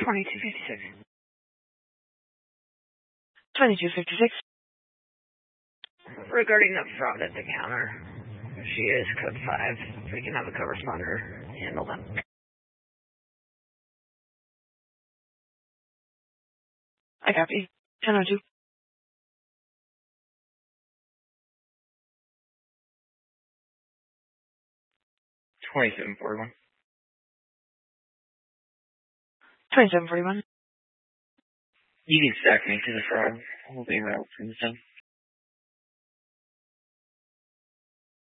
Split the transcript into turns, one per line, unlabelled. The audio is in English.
2256. 2256. Regarding the fraud at the counter, she is code 5. We can have a co-responder handle them. I copy. 1002.
2741.
2741.
You can stack me to the fraud. We'll be right from the time.